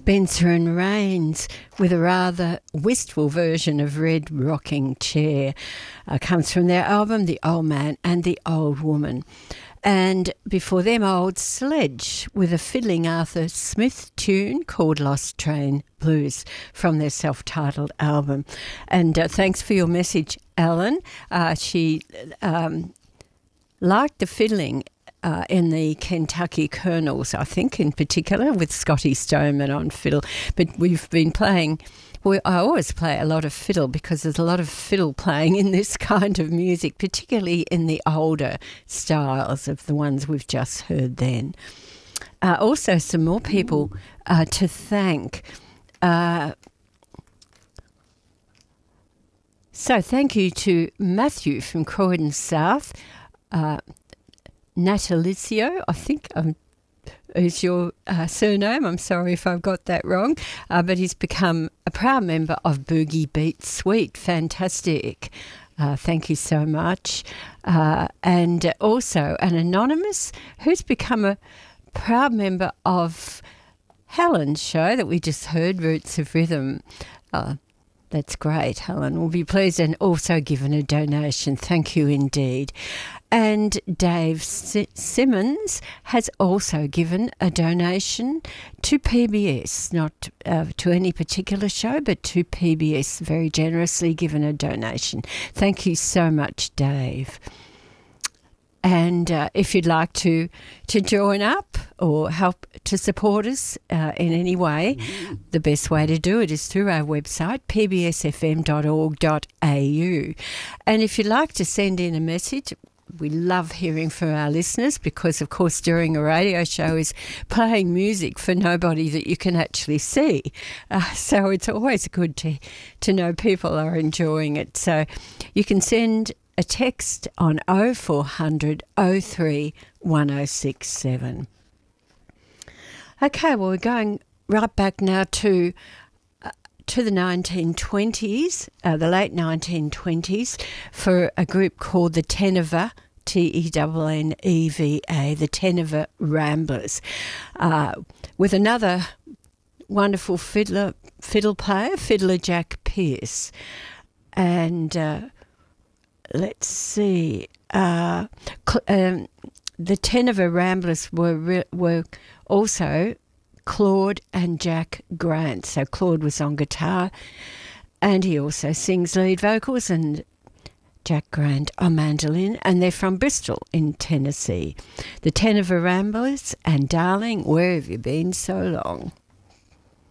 Spencer and Rains with a rather wistful version of Red Rocking Chair. Comes from their album The Old Man and the Old Woman. And before them, Old Sledge with a fiddling Arthur Smith tune called Lost Train Blues from their self-titled album. And thanks for your message, Alan. She liked the fiddling in the Kentucky Colonels, I think, in particular, with Scotty Stoneman on fiddle. But we've been playing... Well, I always play a lot of fiddle because there's a lot of fiddle playing in this kind of music, particularly in the older styles of the ones we've just heard then. Also, some more people to thank. So thank you to Matthew from Croydon South, Natalicio, I think is your surname. I'm sorry if I've got that wrong. But he's become a proud member of Boogie Beat Suite. Fantastic. Thank you so much. And also an anonymous who's become a proud member of Helen's show that we just heard, Roots of Rhythm. That's great, Helen. We'll be pleased, and also given a donation. Thank you indeed. And Dave Simmons has also given a donation to PBS, not to any particular show, but to PBS, very generously given a donation. Thank you so much, Dave. And if you'd like to join up or help to support us in any way, the best way to do it is through our website, pbsfm.org.au. And if you'd like to send in a message, we love hearing from our listeners because, of course, during a radio show is playing music for nobody that you can actually see. So it's always good to know people are enjoying it. So you can send a text on 0400 03 1067. Okay, well, we're going right back now to the 1920s, the late 1920s, for a group called the Teneva, Tenneva, the Teneva Ramblers, with another wonderful fiddle player, Fiddler Jack Pierce. And let's see, the Teneva Ramblers were also Claude and Jack Grant. So Claude was on guitar and he also sings lead vocals, and Jack Grant on mandolin, and they're from Bristol in Tennessee. The Teneva Ramblers and Darling, Where Have You Been So Long?